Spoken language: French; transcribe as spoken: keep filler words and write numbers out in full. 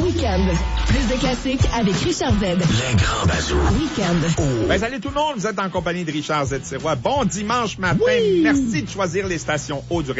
Week-end. Plus de classiques avec Richard Z. Les grands bazous. Week-end. Oh. Ben, salut tout le monde, vous êtes en compagnie de Richard Z. Sirois. Bon dimanche matin. Oui. Merci de choisir les stations haut du